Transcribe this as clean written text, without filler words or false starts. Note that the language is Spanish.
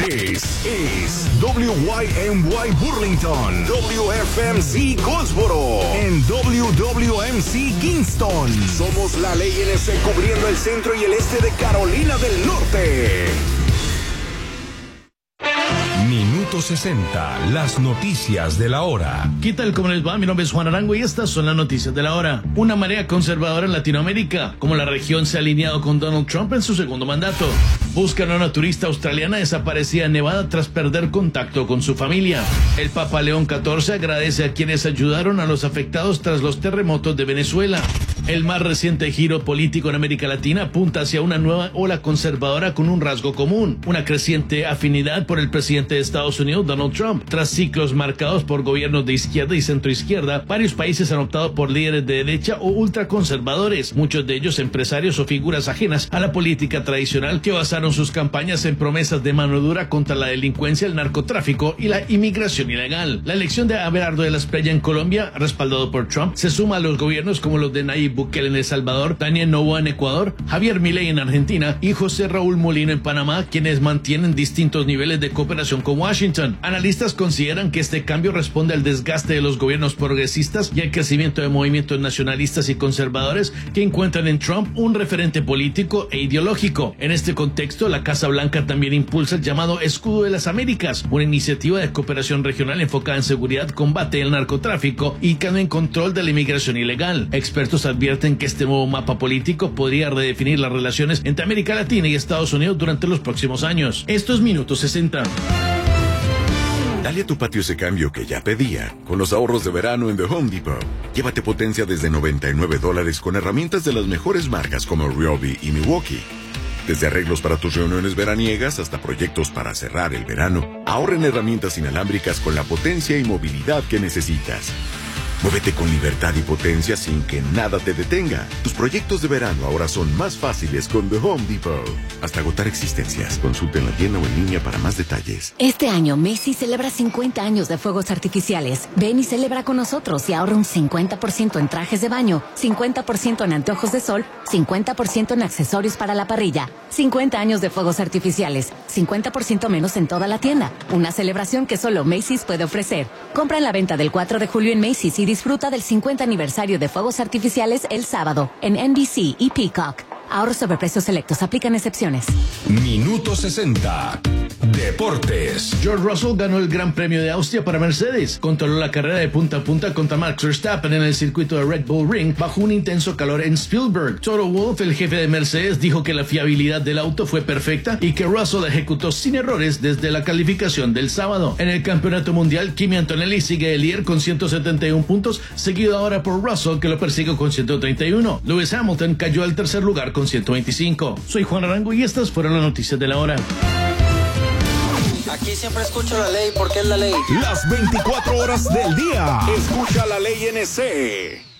Es WYMY Burlington, WFMC Goldsboro, en WWMC Kingston. Somos la ley NC cubriendo el centro y el este de Carolina del Norte. Minuto 60, las noticias de la hora. ¿Qué tal? ¿Cómo les va? Mi nombre es Juan Arango y estas son las noticias de la hora. Una marea conservadora en Latinoamérica, como la región se ha alineado con Donald Trump en su segundo mandato. Buscan a una turista australiana desaparecida en Nevada tras perder contacto con su familia. El Papa León XIV agradece a quienes ayudaron a los afectados tras los terremotos de Venezuela. El más reciente giro político en América Latina apunta hacia una nueva ola conservadora con un rasgo común, una creciente afinidad por el presidente de Estados Unidos, Donald Trump. Tras ciclos marcados por gobiernos de izquierda y centroizquierda, varios países han optado por líderes de derecha o ultraconservadores, muchos de ellos empresarios o figuras ajenas a la política tradicional que basaron sus campañas en promesas de mano dura contra la delincuencia, el narcotráfico y la inmigración ilegal. La elección de Abelardo de la Espriella en Colombia, respaldado por Trump, se suma a los gobiernos como los de Nayib Bukele en El Salvador, Daniel Noboa en Ecuador, Javier Milei en Argentina y José Raúl Molino en Panamá, quienes mantienen distintos niveles de cooperación con Washington. Analistas consideran que este cambio responde al desgaste de los gobiernos progresistas y al crecimiento de movimientos nacionalistas y conservadores que encuentran en Trump un referente político e ideológico. En este contexto, la Casa Blanca también impulsa el llamado Escudo de las Américas, una iniciativa de cooperación regional enfocada en seguridad, combate al narcotráfico y en control de la inmigración ilegal. Expertos advierten que este nuevo mapa político podría redefinir las relaciones entre América Latina y Estados Unidos durante los próximos años. Esto es Minuto 60. Dale a tu patio ese cambio que ya pedía, con los ahorros de verano en The Home Depot. Llévate potencia desde $99 con herramientas de las mejores marcas como Ryobi y Milwaukee. Desde arreglos para tus reuniones veraniegas hasta proyectos para cerrar el verano, ahorra en herramientas inalámbricas con la potencia y movilidad que necesitas. Muévete con libertad y potencia sin que nada te detenga. Tus proyectos de verano ahora son más fáciles con The Home Depot. Hasta agotar existencias. Consulta en la tienda o en línea para más detalles. Este año Macy's celebra 50 años de fuegos artificiales. Ven y celebra con nosotros y ahorra un 50% en trajes de baño, 50% en anteojos de sol, 50% en accesorios para la parrilla. 50 años de fuegos artificiales, 50% menos en toda la tienda. Una celebración que solo Macy's puede ofrecer. Compra en la venta del 4 de julio en Macy's y disfruta del 50 aniversario de fuegos artificiales el sábado en NBC y Peacock. Ahorros sobre precios selectos. Aplican excepciones. Minuto 60. Deportes. George Russell ganó el Gran Premio de Austria para Mercedes. Controló la carrera de punta a punta contra Max Verstappen en el circuito de Red Bull Ring bajo un intenso calor en Spielberg. Toto Wolff, el jefe de Mercedes, dijo que la fiabilidad del auto fue perfecta y que Russell ejecutó sin errores desde la calificación del sábado. En el campeonato mundial, Kimi Antonelli sigue de líder con 171 puntos, seguido ahora por Russell, que lo persigue con 131. Lewis Hamilton cayó al tercer lugar con 125. Soy Juan Arango y estas fueron las noticias de la hora. Aquí siempre escucho la ley porque es la ley. Las 24 horas del día. Escucha la ley NC.